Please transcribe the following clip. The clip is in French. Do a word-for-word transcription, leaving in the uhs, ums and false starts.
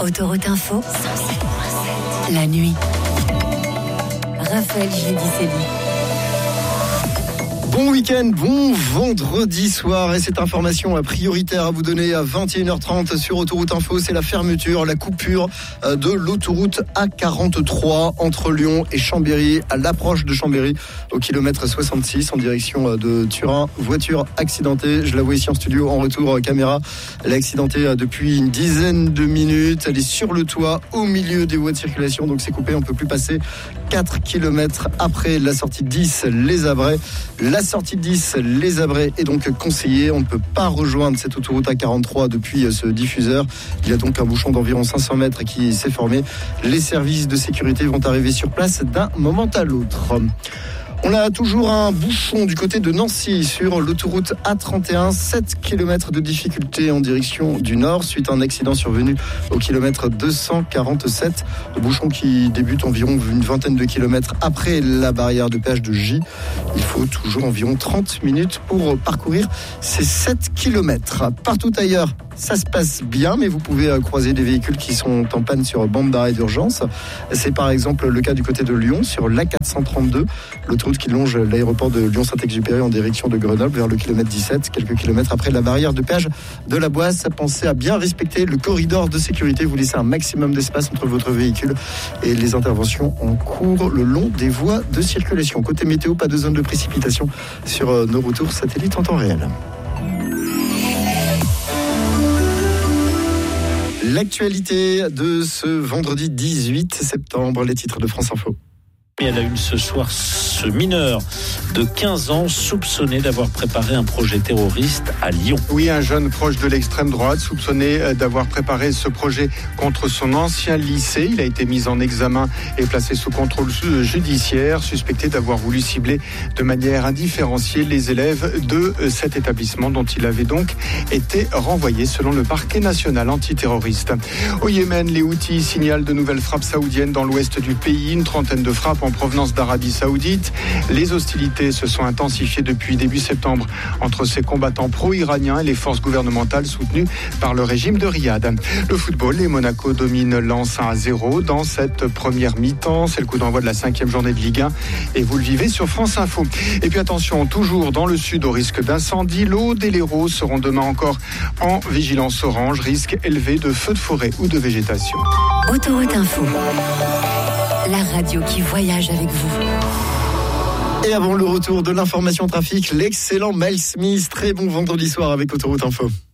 Autoroute Info, la nuit. Raphaël Giudicelli. Bon week-end, bon vendredi soir et cette information prioritaire à vous donner à vingt et une heures trente sur Autoroute Info, c'est la fermeture, la coupure de l'autoroute A quarante-trois entre Lyon et Chambéry, à l'approche de Chambéry au kilomètre soixante-six en direction de Turin. Voiture accidentée, je la vois ici en studio en retour caméra. Elle est accidentée depuis une dizaine de minutes, elle est sur le toit au milieu des voies de circulation, donc c'est coupé, on ne peut plus passer. Quatre kilomètres après la sortie de dix, les Abrais. La sortie de dix, les Abrais est donc conseillée. On ne peut pas rejoindre cette autoroute A quarante-trois depuis ce diffuseur. Il y a donc un bouchon d'environ cinq cents mètres qui s'est formé. Les services de sécurité vont arriver sur place d'un moment à l'autre. On a toujours un bouchon du côté de Nancy sur l'autoroute A trente et un, sept kilomètres de difficulté en direction du nord suite à un accident survenu au kilomètre deux cent quarante-sept. Le bouchon qui débute environ une vingtaine de kilomètres après la barrière de péage de J. Il faut toujours environ trente minutes pour parcourir ces sept kilomètres. Partout ailleurs, ça se passe bien, mais vous pouvez croiser des véhicules qui sont en panne sur bande d'arrêt d'urgence. C'est par exemple le cas du côté de Lyon, sur l'A quatre cent trente-deux, l'autoroute qui longe l'aéroport de Lyon-Saint-Exupéry en direction de Grenoble vers le kilomètre dix-sept, quelques kilomètres après la barrière de péage de la Boisse. Pensez à bien respecter le corridor de sécurité. Vous laissez un maximum d'espace entre votre véhicule et les interventions en cours le long des voies de circulation. Côté météo, pas de zone de précipitation sur nos retours satellites en temps réel. L'actualité de ce vendredi dix-huit septembre, les titres de France Info. Et à la une ce soir, ce mineur de quinze ans soupçonné d'avoir préparé un projet terroriste à Lyon. Oui, un jeune proche de l'extrême droite soupçonné d'avoir préparé ce projet contre son ancien lycée. Il a été mis en examen et placé sous contrôle judiciaire, suspecté d'avoir voulu cibler de manière indifférenciée les élèves de cet établissement dont il avait donc été renvoyé selon le parquet national antiterroriste. Au Yémen, les Houthis signalent de nouvelles frappes saoudiennes dans l'ouest du pays, une trentaine de frappes en provenance d'Arabie Saoudite. Les hostilités se sont intensifiées depuis début septembre entre ces combattants pro-iraniens et les forces gouvernementales soutenues par le régime de Riyad. Le football, les Monaco dominent Lens un à zéro dans cette première mi-temps. C'est le coup d'envoi de la cinquième journée de Ligue un et vous le vivez sur France Info. Et puis attention, toujours dans le sud au risque d'incendie, l'Aude et l'Hérault seront demain encore en vigilance orange, risque élevé de feux de forêt ou de végétation. Autoroute Info, la radio qui voyage avec vous. Et avant le retour de l'information trafic, l'excellent Miles Smith. Très bon vendredi soir avec Autoroute Info.